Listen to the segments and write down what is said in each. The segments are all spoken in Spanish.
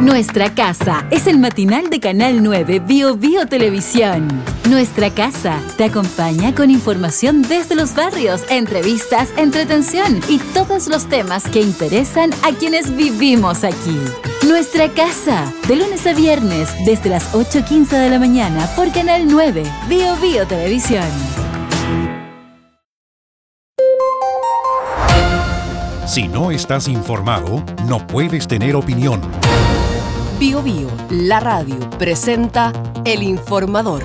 Nuestra Casa es el matinal de Canal 9 Bio Bio Televisión. Nuestra Casa te acompaña con información desde los barrios, entrevistas, entretención y todos los temas que interesan a quienes vivimos aquí. Nuestra Casa, de lunes a viernes desde las 8:15 de la mañana por Canal 9 Bio Bio Televisión. Si no estás informado, no puedes tener opinión. Bio Bio, la radio, presenta El Informador.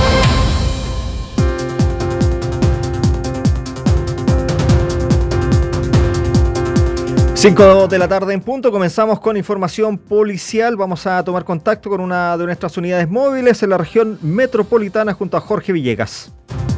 Cinco de la tarde en punto, comenzamos con información policial. Vamos a tomar contacto con una de nuestras unidades móviles en la región metropolitana junto a Jorge Villegas.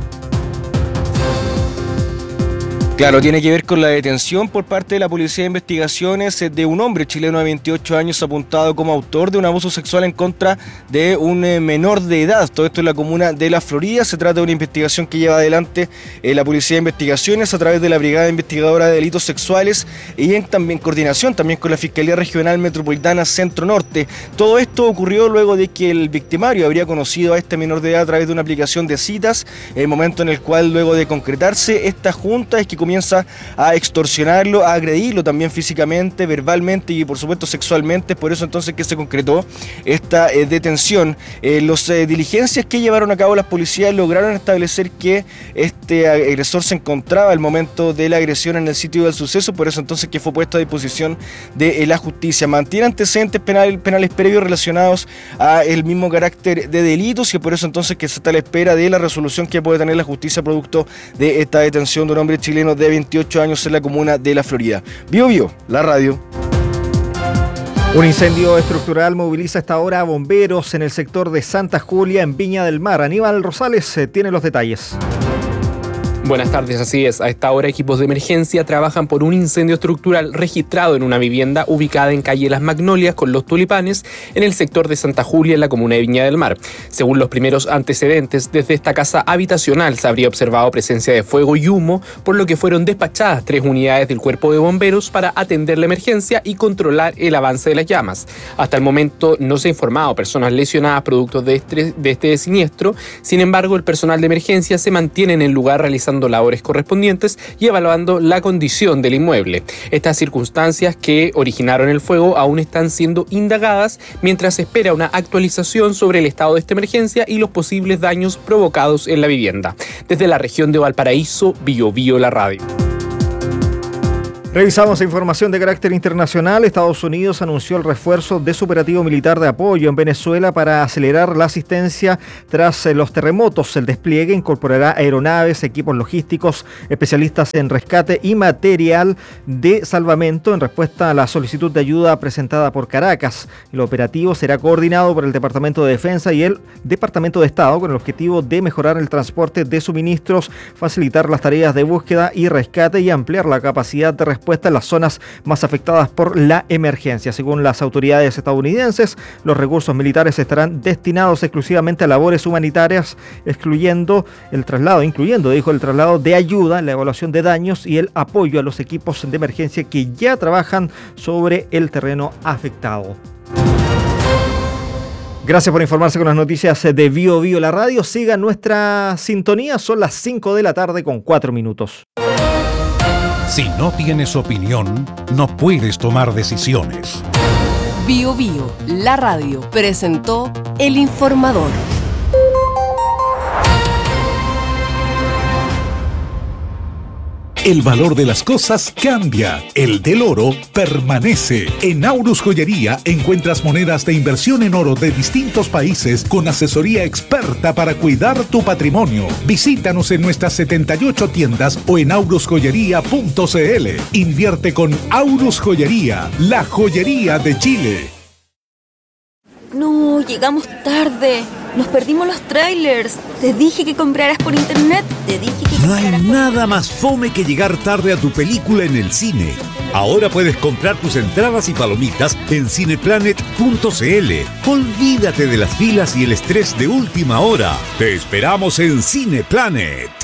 Claro, tiene que ver con la detención por parte de la Policía de Investigaciones de un hombre chileno de 28 años apuntado como autor de un abuso sexual en contra de un menor de edad. Todo esto en la comuna de La Florida. Se trata de una investigación que lleva adelante la Policía de Investigaciones a través de la Brigada Investigadora de Delitos Sexuales y en coordinación también con la Fiscalía Regional Metropolitana Centro Norte. Todo esto ocurrió luego de que el victimario habría conocido a este menor de edad a través de una aplicación de citas, el momento en el cual luego de concretarse esta junta es que comienza a extorsionarlo, a agredirlo también físicamente, verbalmente y por supuesto sexualmente. Por eso entonces que se concretó esta detención. Las diligencias que llevaron a cabo las policías lograron establecer que este agresor se encontraba al momento de la agresión en el sitio del suceso, por eso entonces que fue puesto a disposición de la justicia. Mantiene antecedentes penales previos relacionados a el mismo carácter de delitos y por eso entonces que se está a la espera de la resolución que puede tener la justicia producto de esta detención de un hombre chileno de 28 años en la comuna de La Florida. Bio Bio, la radio. Un incendio estructural moviliza hasta ahora a bomberos en el sector de Santa Julia, en Viña del Mar. Aníbal Rosales tiene los detalles. Buenas tardes, así es. A esta hora equipos de emergencia trabajan por un incendio estructural registrado en una vivienda ubicada en calle Las Magnolias con los Tulipanes en el sector de Santa Julia en la comuna de Viña del Mar. Según los primeros antecedentes, desde esta casa habitacional se habría observado presencia de fuego y humo, por lo que fueron despachadas 3 unidades del cuerpo de bomberos para atender la emergencia y controlar el avance de las llamas. Hasta el momento no se ha informado personas lesionadas producto de este siniestro. Sin embargo, el personal de emergencia se mantiene en el lugar realizando labores correspondientes y evaluando la condición del inmueble. Estas circunstancias que originaron el fuego aún están siendo indagadas mientras se espera una actualización sobre el estado de esta emergencia y los posibles daños provocados en la vivienda. Desde la región de Valparaíso, Bio Bio, la radio. Revisamos información de carácter internacional. Estados Unidos anunció el refuerzo de su operativo militar de apoyo en Venezuela para acelerar la asistencia tras los terremotos. El despliegue incorporará aeronaves, equipos logísticos, especialistas en rescate y material de salvamento en respuesta a la solicitud de ayuda presentada por Caracas. El operativo será coordinado por el Departamento de Defensa y el Departamento de Estado con el objetivo de mejorar el transporte de suministros, facilitar las tareas de búsqueda y rescate y ampliar la capacidad de respuesta en las zonas más afectadas por la emergencia. Según las autoridades estadounidenses, los recursos militares estarán destinados exclusivamente a labores humanitarias, incluyendo el traslado de ayuda, la evaluación de daños y el apoyo a los equipos de emergencia que ya trabajan sobre el terreno afectado. Gracias por informarse con las noticias de Bio Bio, la radio. Siga nuestra sintonía, son las 5 de la tarde con 4 minutos. Si no tienes opinión, no puedes tomar decisiones. Bio Bio, la radio, presentó El Informador. El valor de las cosas cambia, el del oro permanece. En Aurus Joyería encuentras monedas de inversión en oro de distintos países con asesoría experta para cuidar tu patrimonio. Visítanos en nuestras 78 tiendas o en aurusjoyería.cl. Invierte con Aurus Joyería, la joyería de Chile. No, llegamos tarde. Nos perdimos los trailers. Te dije que compraras por internet. No hay nada más fome que llegar tarde a tu película en el cine. Ahora puedes comprar tus entradas y palomitas en cineplanet.cl. Olvídate de las filas y el estrés de última hora. Te esperamos en Cineplanet.